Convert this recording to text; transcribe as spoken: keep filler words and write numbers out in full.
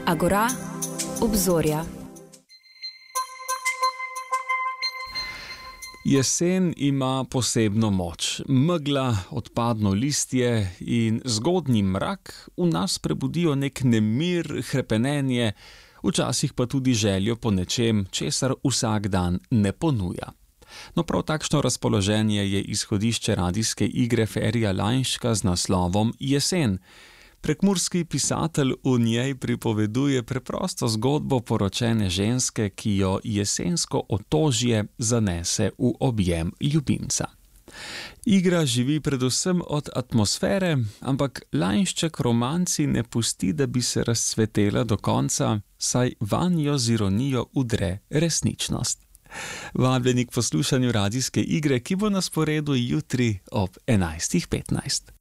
Agora, obzorja. Jesen ima posebno moč. Megla, odpadno listje in zgodnji mrak v nas prebudijo nek nemir, hrepenenje, včasih pa tudi željo po nečem, česar vsak dan ne ponuja. No, prav takšno razpoloženje je izhodišče radijske igre Ferija Lainška z naslovom Jesen. Prekmurski pisatelj v njej pripoveduje preprosto zgodbo poročene ženske, ki jo jesensko otožje zanese v objem ljubimca. Igra živi predvsem od atmosfere, ampak Lainšček romanci ne pusti, da bi se razcvetela do konca, saj vanjo z ironijo udre resničnost. Vabljeni k poslušanju radijske igre, ki bo na sporedu jutri ob enajstih petnajst.